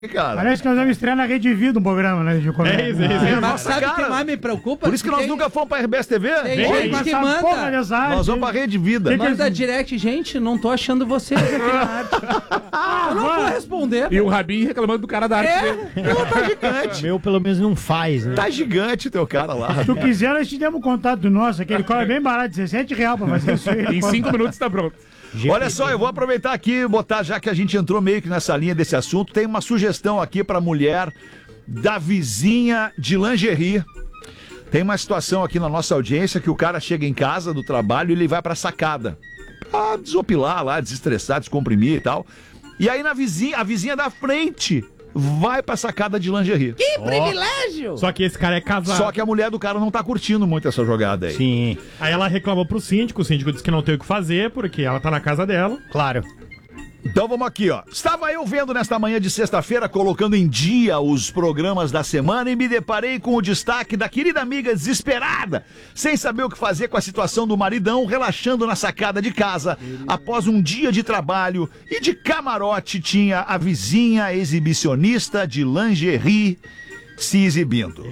cara. Parece que nós vamos estrear na Rede Vida um programa, né? De comédia. É isso. Mas sabe o que mais me preocupa? Por isso que nós nunca fomos pra RBS TV. Tem gente que manda. Nós vamos pra Rede Vida. Manda direct, gente, não tô achando vocês aqui na arte. Eu não vou responder. E o Rabin reclamando do cara da arte dele. Tá gigante. Meu, pelo menos, não faz, né? Tá gigante teu cara lá. Se tu quiser, nós te demos um contato nosso, aquele cobra bem barato, R$17 pra fazer isso aí. Em 5 minutos tá pronto. Olha só, eu vou aproveitar aqui e botar, já que a gente entrou meio que nessa linha desse assunto, tem uma sugestão aqui pra mulher da vizinha de lingerie. Tem uma situação aqui na nossa audiência que o cara chega em casa do trabalho e ele vai pra sacada. Pra desopilar lá, desestressar, descomprimir e tal. E aí a vizinha da frente vai pra sacada de lingerie. Que privilégio! Só que esse cara é casado. Só que a mulher do cara não tá curtindo muito essa jogada aí. Sim, Aí ela reclamou pro síndico, o síndico disse que não tem o que fazer, porque ela tá na casa dela. claro. Então vamos aqui, ó. Estava eu vendo nesta manhã de sexta-feira, colocando em dia os programas da semana e me deparei com o destaque da querida amiga desesperada, sem saber o que fazer com a situação do maridão, relaxando na sacada de casa, após um dia de trabalho, e de camarote tinha a vizinha exibicionista de lingerie se exibindo.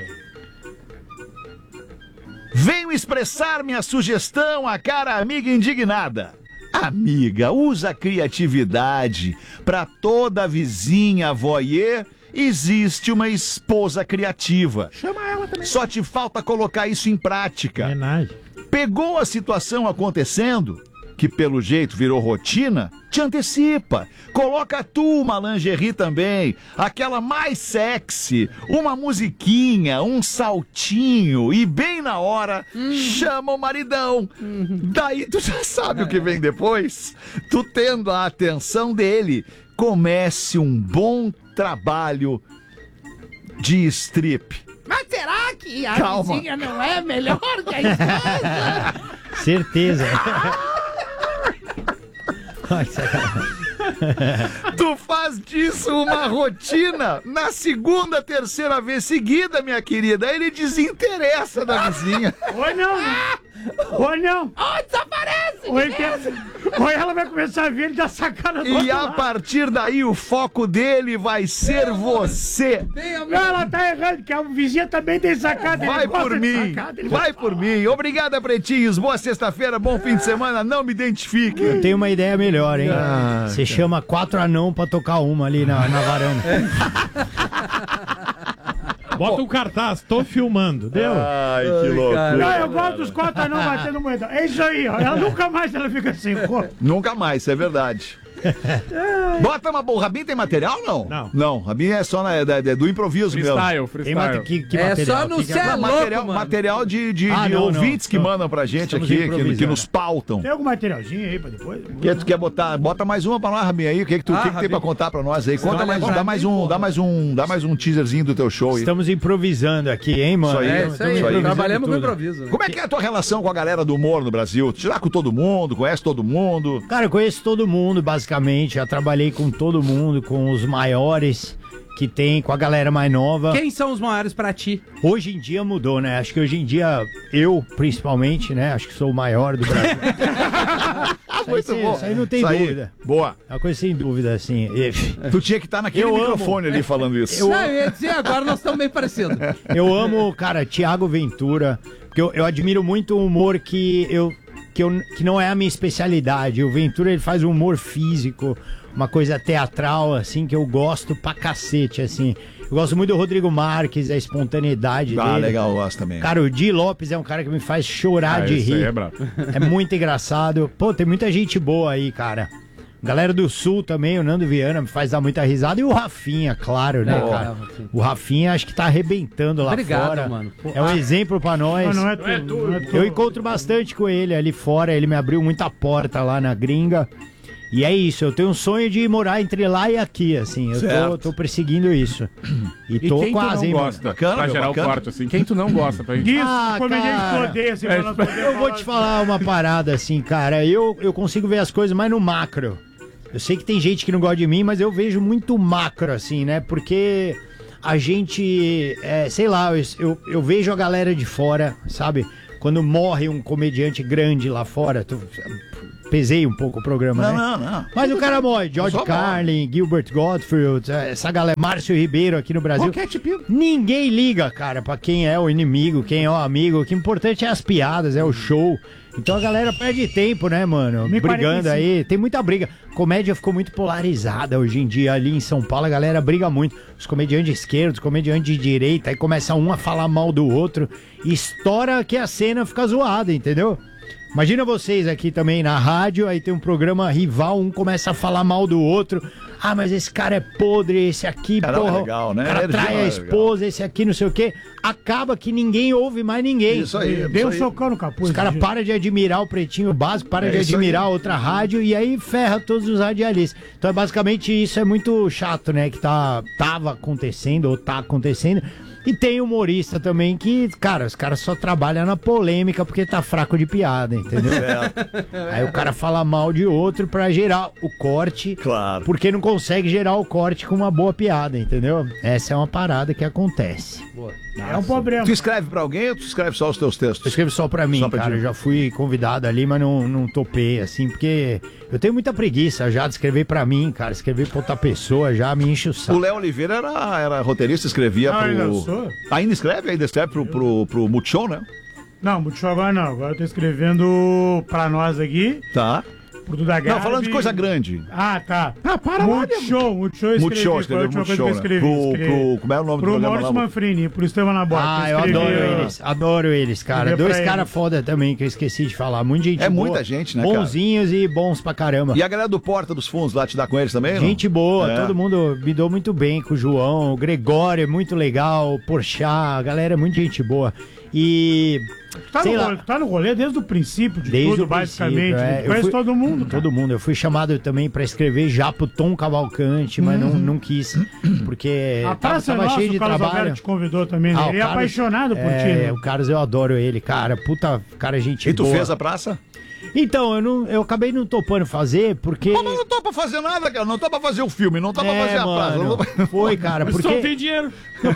Venho expressar minha sugestão à cara amiga indignada. Amiga, usa a criatividade. Pra toda vizinha voyeur, existe uma esposa criativa. Chama ela também. Só te falta colocar isso em prática. Homenagem. Pegou a situação acontecendo, que pelo jeito virou rotina, te antecipa. Coloca tu uma lingerie também, aquela mais sexy, uma musiquinha, um saltinho e bem na hora chama o maridão. Daí tu já sabe o que vem depois. Tu tendo a atenção dele, comece um bom trabalho de strip. Mas será que a Calma. vizinha não é melhor que a esposa? Certeza. Tu faz disso uma rotina na segunda, terceira vez seguida, minha querida. Ele desinteressa da vizinha. Ou não, né? Ou não. Oh, desaparece! Ou ela vai começar a ver ele da sacada do E outro a lado. partir daí o foco dele vai ser você. Não, ela tá errando, que a vizinha também tem sacada. ele Vai gosta por de mim. sacada, ele Vai por mim. Obrigada, pretinhos. Boa sexta-feira, bom fim de semana. Não me identifique. Eu tenho uma ideia melhor, hein? Você chama 4 anão pra tocar uma ali na varanda. Bota um cartaz, tô filmando, deu? Ai, que loucura. Não, eu gosto dos quatro não batendo moeda. É isso aí, ó. Ela nunca mais ela fica assim, pô. Nunca mais, isso é verdade. Bota uma boa. Rabin tem material não? Não. Não, Rabin é só do improviso mesmo. Freestyle, Tem freestyle. que É material? só no Que céu. é? É Material, louco, mano. material de Ah, não, ouvintes não. que mandam pra gente Estamos aqui, que improvisando. nos pautam. Tem algum materialzinho aí pra depois? Tu quer botar? Bota mais uma pra nós, Rabin, aí. O que tu tem Rabin. pra contar pra nós aí? Conta mais, lembrar dá mais um teaserzinho do teu show aí. Estamos improvisando aqui, hein, mano? Isso aí, É isso aí, Isso aí. trabalhamos com tudo. improviso. Né? Como é que é a tua relação com a galera do humor no Brasil? Tu já com todo mundo, conhece todo mundo? Cara, eu conheço todo mundo, basicamente. Já trabalhei com todo mundo, com os maiores que tem, com a galera mais nova. Quem são os maiores pra ti? Hoje em dia mudou, né? Acho que hoje em dia, eu, principalmente, né? Acho que sou o maior do Brasil. Isso aí não tem Isso aí. dúvida. Boa. É uma coisa sem dúvida, assim. Tu tinha que estar naquele Eu amo. microfone ali falando isso. Não, eu ia dizer, agora nós estamos bem parecidos. Eu amo, cara, Thiago Ventura, porque eu admiro muito o humor que não é a minha especialidade. O Ventura, ele faz um humor físico, uma coisa teatral, assim, que eu gosto pra cacete, assim. Eu gosto muito do Rodrigo Marques, a espontaneidade Ah, dele. legal, eu gosto também. Cara, o Di Lopes é um cara que me faz chorar de esse aí rir. é brabo. É muito engraçado. Pô, tem muita gente boa aí, cara. Galera do Sul também, o Nando Viana me faz dar muita risada. E o Rafinha, claro, né, Não, cara? Rafinha. O Rafinha acho que tá arrebentando lá Obrigado, fora. mano. Pô, É um exemplo pra nós. Não, não é tudo. Não é tudo. Eu encontro bastante com ele ali fora. Ele me abriu muita porta lá na gringa. E é isso, eu tenho um sonho de morar entre lá e aqui, assim. Eu Certo. tô perseguindo isso. E E tô quem tu quase, não hein, mano? gosta? Bacana, Pra meu, gerar bacana. o corte, assim. Quem tu não gosta pra gente? Isso, Ah, comediante cara. que odeia, assim, pra nós poder Eu vou falar. te falar uma parada assim, cara. Eu consigo ver as coisas mais no macro. Eu sei que tem gente que não gosta de mim, mas eu vejo macro, assim, né? Porque a gente, sei lá, eu vejo a galera de fora, sabe? Quando morre um comediante grande lá fora, pesei um pouco o programa, né? Não. Mas o cara morre. George Só Carlin, Gilbert Gottfried, essa galera, Márcio Ribeiro aqui no Brasil. Ninguém liga, cara, pra quem é o inimigo, quem é o amigo. O que é importante é as piadas, é o show. Então a galera perde tempo, né, mano? Brigando aí. Tem muita briga. Comédia ficou muito polarizada hoje em dia. Ali em São Paulo a galera briga muito. Os comediantes de esquerda, os comediantes de direita. Aí começa um a falar mal do outro. E estoura que a cena fica zoada, entendeu? Imagina vocês aqui também na rádio, aí tem um programa rival, um começa a falar mal do outro. Ah, mas esse cara é podre, esse aqui, cara, porra. é legal, né? O cara trai a esposa, esse aqui não sei o quê. Acaba que ninguém ouve mais ninguém. Isso aí. Deu um socão no capuz. Os caras param de admirar o Pretinho Básico, param de admirar outra rádio e aí ferra todos os radialistas. Então, basicamente, isso é muito chato, né? Que tava acontecendo ou tá acontecendo. E tem humorista também que, cara, os caras só trabalham na polêmica porque tá fraco de piada, entendeu? Aí o cara fala mal de outro pra gerar o corte, Claro. porque não consegue gerar o corte com uma boa piada, entendeu? Essa é uma parada que acontece. É um problema. Tu escreve pra alguém ou tu escreve só os teus Eu textos? escrevo só pra mim, Só pra cara. ti. Eu já fui convidado ali, mas não topei, assim, porque eu tenho muita preguiça já de escrever pra mim, cara. Escrever pra outra pessoa já me enche o O saco. Léo Oliveira era roteirista, escrevia ainda pro... sou? Ainda escreve pro Multishow, né? Não, Multishow agora não. Agora eu tô escrevendo pra nós aqui, Tá. pro Duda Garbi. Não, falando de coisa grande. Ah, tá. Ah, para lá, Multishow eu escrevi. Multishow, Foi a escreveu última coisa Multishow, que eu né? escrevi. Como é o nome do Pro programa Maurício lá? Manfrini, pro Estevão Nabote. Ah, eu adoro eles. Adoro eles, cara. Escrevi Dois pra caras eles. foda também, que eu esqueci de falar. Muita gente É boa. muita gente, né, cara? Bonzinhos e bons pra caramba. E a galera do Porta dos Fundos lá te dá com eles também, não? Gente boa, É. todo mundo me deu muito bem com o João, o Gregório é muito legal, o Porchat, a galera é muito gente boa. E... sei lá, Tá no rolê desde o princípio de Desde tudo, o basicamente. princípio, é. Eu Conhece fui- todo mundo, cara. todo mundo. Eu fui chamado também pra escrever já pro Tom Cavalcante, mas não quis, porque A Praça tava Nossa, cheio de o Carlos trabalho. Alberto te convidou também, né? Ah, o Ele é Carlos- apaixonado por ti, né? O Carlos, eu adoro ele, cara. Puta, cara, gente E tu boa. fez a praça? Então, eu acabei não topando fazer, porque... Mas não tô pra fazer nada, cara. Não tô pra fazer o filme, não tô pra fazer a praça. mano, Não tô- foi, cara, Só tem porque dinheiro.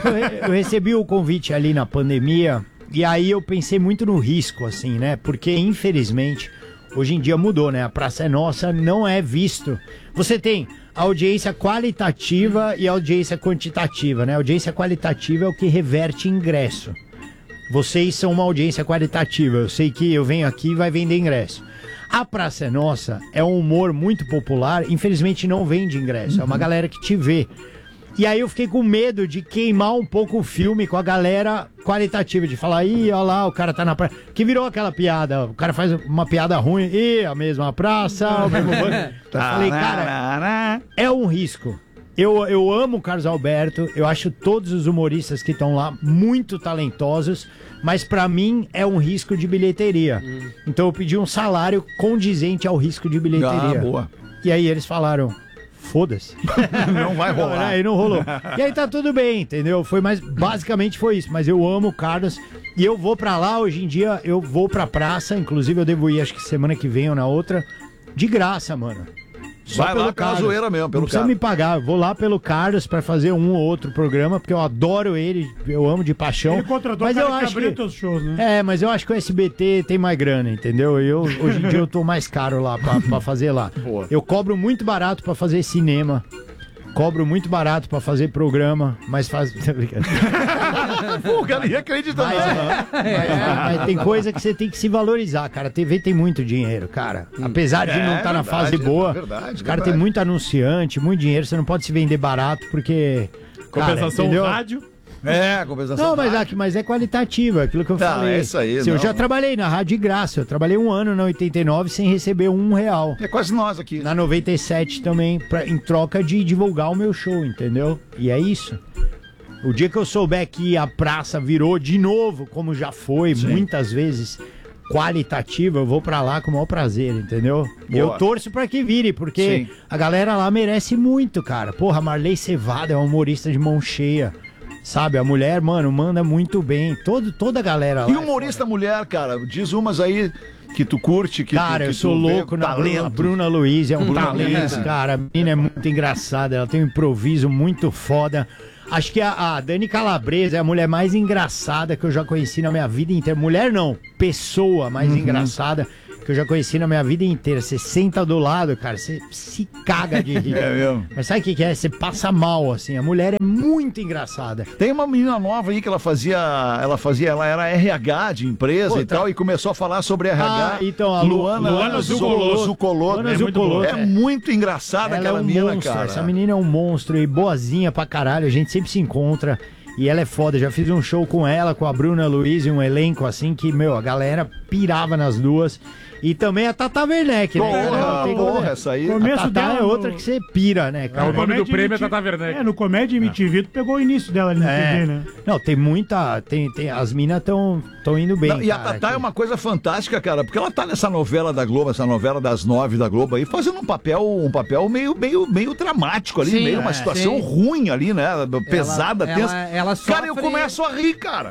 eu recebi o convite ali na pandemia e aí eu pensei muito no risco, assim, né? Porque, infelizmente, hoje em dia mudou, né? A Praça é Nossa não é visto. Você tem a audiência qualitativa e a audiência quantitativa, né? A audiência qualitativa é o que reverte ingresso. Vocês são uma audiência qualitativa. Eu sei que eu venho aqui e vai vender ingresso. A Praça é Nossa é um humor muito popular. Infelizmente não vende ingresso. É uma galera que te vê. E aí eu fiquei com medo de queimar um pouco o filme com a galera qualitativa. De falar, ih, olha lá, o cara tá na praça. Que virou aquela piada. O cara faz uma piada ruim. Ih, a mesma praça, o mesmo banco. Eu falei, cara, é um risco. Eu amo o Carlos Alberto, eu acho todos os humoristas que estão lá muito talentosos, mas pra mim é um risco de bilheteria. Então eu pedi um salário condizente ao risco de bilheteria. Ah, boa. E aí eles falaram, foda-se. Não vai rolar. Aí não rolou. E aí tá tudo bem, entendeu? Basicamente foi isso, mas eu amo o Carlos e eu vou pra lá, hoje em dia eu vou pra praça, inclusive eu devo ir acho que semana que vem ou na outra, de graça, mano. Só Vai lá pelo pela Carlos. zoeira mesmo, pelo Não precisa cara. me pagar, eu vou lá pelo Carlos pra fazer um ou outro programa, porque eu adoro ele, eu amo de paixão. Ele contratou mas o cara eu que acho abriu que teus shows, né? mas eu acho que o SBT tem mais grana, entendeu? Hoje em dia eu tô mais caro lá pra fazer lá. Boa. Eu cobro muito barato pra fazer cinema. Cobro muito barato pra fazer programa, mas faz. Tô brincando. Pô, o cara ia acreditar. Mas tem coisa que você tem que se valorizar, cara. A TV tem muito dinheiro, cara. Apesar de não estar na fase boa, verdade, os caras têm muito anunciante, muito dinheiro. Você não pode se vender barato porque. cara, Compensação entendeu? rádio. É, compensação. Não, mas é qualitativa, aquilo que eu Não, falei. é isso aí, Se eu não. já trabalhei na rádio de graça, eu trabalhei um ano na 89 sem receber R$1. É quase nós aqui. Na 97 também, em troca de divulgar o meu show, entendeu? E é isso. O dia que eu souber que a praça virou de novo, como já foi muitas vezes, qualitativa, eu vou pra lá com o maior prazer, entendeu? E eu torço pra que vire, porque Sim. a galera lá merece muito, cara. Porra, Marley Cevada é uma humorista de mão cheia. Sabe, a mulher, mano, manda muito bem. Toda a galera lá. E humorista mulher, cara, diz umas aí que tu curte, que Cara, tu, eu sou louco na talento. Bruna Luiz, é um Bruna talento, Luiz. cara. A menina é muito engraçada, ela tem um improviso muito foda. Acho que a Dani Calabresa é a mulher mais engraçada que eu já conheci na minha vida inteira. Mulher não, pessoa mais engraçada que eu já conheci na minha vida inteira. Você senta do lado, cara, você se caga de rir. É mesmo. Mas sabe o que é? Você passa mal, assim. A mulher é muito engraçada. Tem uma menina nova aí que ela era RH de empresa Pô, e tal, e começou a falar sobre RH. Então, a Luana Zuccolotto. Luana Zuccolotto, É muito engraçada ela aquela é um menina, monstro, cara. essa menina é um monstro e boazinha pra caralho, a gente sempre se encontra e ela é foda, já fiz um show com ela, com a Bruna Luiz e um elenco assim que, a galera pirava nas duas. E também a Tata Werneck, né? Porra, essa aí. A Começo Tata dela é outra que você pira, né, cara? É o nome do Comédia prêmio é MTV. Tata Werneck. No Comédia MTV, tu pegou o início dela ali na TV, né? Não, tem muita. As minas estão indo bem. Não, e a cara, Tatá aqui. é uma coisa fantástica, cara, porque ela tá nessa novela da Globo, essa novela das 9 da Globo aí, fazendo um papel meio dramático ali, Sim, meio uma situação sim. ruim ali, né? Pesada, tensa. ela Cara, eu sofre- começo a rir, cara.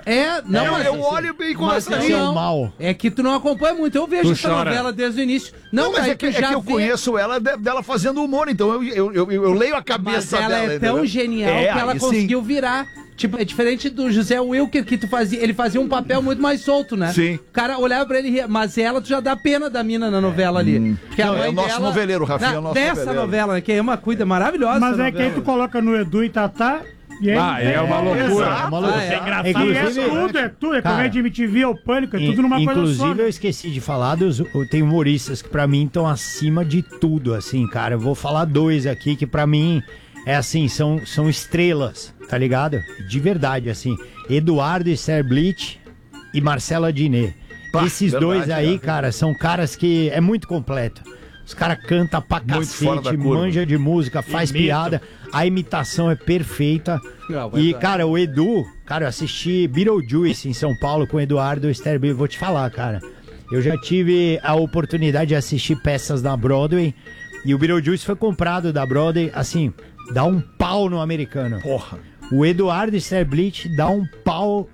Eu olho e começo a mas rir. não, não, mal. é que tu não acompanha muito. Eu vejo Tu essa chora. novela desde o início. Não, Mas daí é que tu já eu vê- conheço ela dela fazendo humor, então eu leio a Mas cabeça ela dela. é tão entendeu? genial que ela aí sim. conseguiu virar. Tipo, é diferente do José Wilker, que ele fazia um papel muito mais solto, né? Sim. O cara olhava pra ele e ria, mas ela, tu já dá pena da mina na novela ali. Porque Não, a é mãe o nosso dela, noveleiro, o Rafinha é o nosso dessa noveleiro. novela, né, que é uma cuida maravilhosa. Mas essa é que aí novela. tu coloca no Edu e Tatá. E aí, É uma loucura. Exato. Uma loucura. Ah, é. É engraçado. E Inclusive, é tudo. É Cara, Comédia MTV, é o Pânico, é tudo numa coisa só. Inclusive, né? eu esqueci de falar tem humoristas que pra mim estão acima de tudo, assim, cara. Eu vou falar dois aqui que pra mim é assim, são estrelas, tá ligado? De verdade, assim. Eduardo Sterblit e Marcela Diné. Pá, Esses verdade, dois aí, cara. cara, são caras que é muito completo. Os caras cantam pra Muito fora cacete, da curva. manja de música, faz Imita. piada, a imitação é perfeita. Não, E, mas- cara, o Edu, cara, eu assisti Beetlejuice em São Paulo com o Eduardo Sterblit. Vou te falar, cara. Eu já tive a oportunidade de assistir peças da Broadway e o Beetlejuice foi comprado da Broadway, assim, dá um pau no americano. Porra. O Eduardo Sterblit dá um pau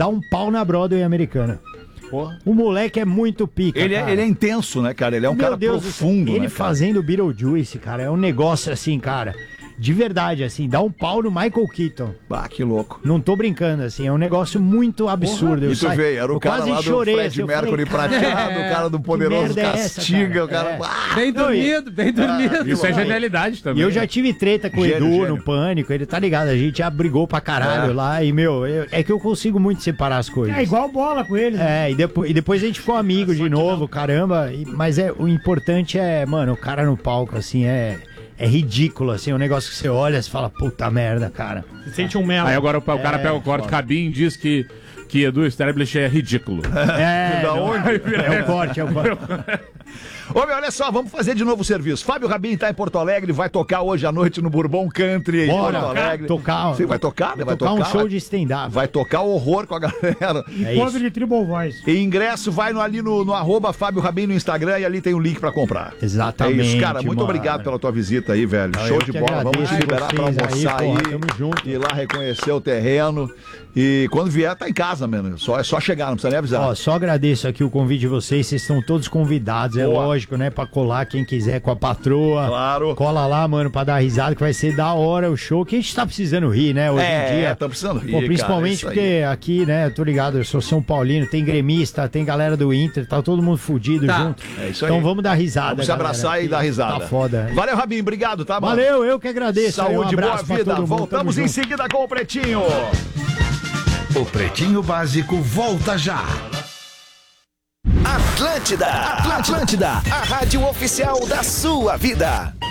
na Broadway americana. Porra. O moleque é muito pica, Ele cara. é intenso, né, cara? Ele é um Meu cara Deus do céu, profundo, ele né, cara? fazendo Beetlejuice, cara, é um negócio assim, cara, de verdade, assim, dá um pau no Michael Keaton. Ah, que louco. Não tô brincando, assim, é um negócio muito absurdo. E tu veio, era o eu cara quase lá do chorei, Fred assim, eu Mercury falei, prateado, o cara do Poderoso merda é essa, Castiga, cara? o cara... É. Ah, Bem Não, dormido, bem dormido. Isso é genialidade E também. eu já tive treta com o Gênio, Edu gênio. no Pânico, ele tá ligado, a gente já brigou pra caralho lá e, é que eu consigo muito separar as coisas. É igual bola com ele. né? E depois a gente ficou amigo de novo, caramba, mas o importante é, mano, o cara no palco, assim, é ridículo, assim, um negócio que você olha e fala, puta merda, cara. Você sente um mel. É, Aí agora o cara pega o corte cabinho e diz que Edu Sterblit é ridículo. Da não, onde? é o corte. Ô, meu, olha só, vamos fazer de novo o serviço. Fábio Rabin tá em Porto Alegre, vai tocar hoje à noite no Bourbon Country em Bora, Porto Alegre. tocar, Sim, vai tocar, né? Vai tocar um tocar, show vai- de stand-up. Vai tocar horror com a galera. E é cover isso. de Tribal Voice. E ingresso vai ali no arroba Fábio Rabin no Instagram e ali tem o link pra comprar. Exatamente, É isso, cara. Muito mano. obramos pela tua visita aí, velho. Não, Show eu de que bola. Vamos te agradeço liberar pra vocês almoçar aí, aí. porra, tamo junto. Ir lá reconhecer o terreno. E quando vier, tá em casa, mano. É só chegar, não precisa nem avisar. Ó, só agradeço aqui o convite de vocês estão todos convidados, é Boa. lógico, né, pra colar quem quiser com a patroa. Claro. Cola lá, mano, pra dar risada, que vai ser da hora o show, que a gente tá precisando rir, né, hoje em dia. tá precisando rir, Pô, cara, principalmente isso aí. porque aqui, né, eu tô ligado, eu sou São Paulino, tem gremista, tem galera do Inter, tá todo mundo fudido Tá. junto. É isso aí. Então vamos dar risada, Vamos se abraçar galera, e que dar risada. Tá foda. Valeu, Rabin. Obrigado, tá, mano? Valeu, eu que agradeço. aí, um Saúde, boa abraço pra vida. todo mundo, Voltamos tamo em junto. seguida com o Pretinho. O Pretinho Básico volta já. Atlântida, a rádio oficial da sua vida.